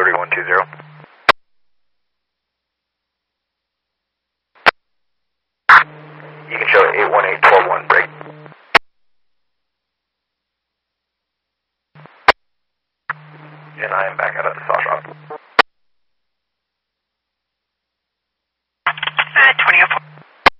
3120. You can show 818-12-1, break. And I am back out at the sauce shop.